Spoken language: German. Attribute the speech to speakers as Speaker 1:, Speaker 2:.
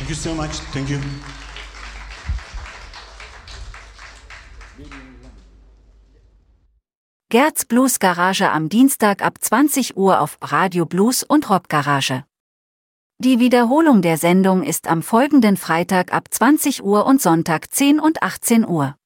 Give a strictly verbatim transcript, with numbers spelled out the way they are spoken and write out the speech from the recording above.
Speaker 1: Thank you so much. Thank you.
Speaker 2: Gerds Blues Garage am Dienstag ab zwanzig Uhr auf Radio Blues und Rock Garage. Die Wiederholung der Sendung ist am folgenden Freitag ab zwanzig Uhr und Sonntag zehn und achtzehn Uhr.